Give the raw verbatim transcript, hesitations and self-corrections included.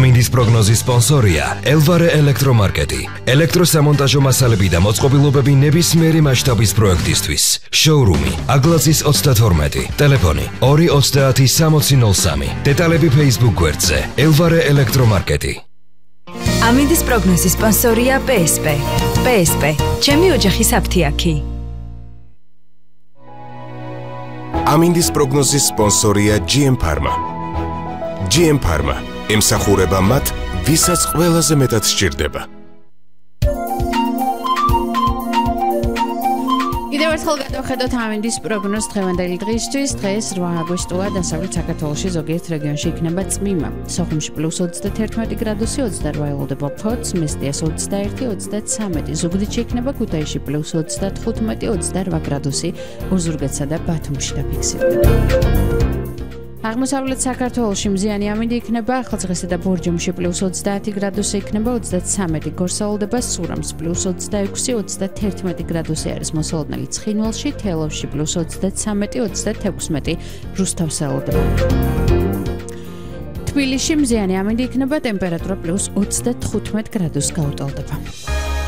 ამინდის პროგნოზის სპონსორია ელვარე ელექტრომარკეტი. ელექტროსამონტაჟო მასალები და მოწყობილობები ნებისმიერი მასშტაბის პროექტისთვის. შოურუმი აგლაძის ოცდათორმეტი. ტელეფონი ორი ოცდაათი სამოცი ნოლ სამი. დეტალები Facebook გვერდზე ელვარე ელექტრომარკეტი. ამინდის პროგნოზის სპონსორია პე ეს პე. პე ეს პე. ჩემი ოჯახის აფთიაქი. ამინდის პროგნოზის სპონსორია ჯი ემ Pharma. ჯი ემ Pharma ემსახურება მათ, ვისაც ყველაზე მეტად სჭირდება. კიდევ ერთხელ გადავხედოთ ამინდის პროგნოზს დღევანდელი დღისთვის. დღეს რვა აგვისტოა, დასავლეთ საქართველოში ზოგიერთ რეგიონში იქნება წვიმა. სოხუმში პლუს ოცდაათი გრადუსი, ოცდარვა ელოდება ფოთს, მესტიას ოცდაერთი, ოცდაცამეტი, ზუგდიდში იქნება ქუთაისში პლუს ოცდათხუთმეტი, ოცდარვა გრადუსი, ოზურგეთსა და ბათუმში დაფიქსირდება. აღმოსავლეთ საქართველოში მზიანი ამინდი იქნება, ახალციხესა და ბორჯომში პლუს ოცდაათი გრადუსი იქნება, ოცდაცამეტი გორსაულდება, სურამს პლუს ოცდაექვსი, ოცდათერთმეტი გრადუსი არის მოსალოდნელი ცხინვალში, თელავში პლუს ოცდაცამეტი, ოცდათექვსმეტი რუსთავსაულდება. თბილისში მზიანი ამინდი იქნება, ტემპერატურა პლუს ოცდათხუთმეტ გრადუსს გაუტოლდება.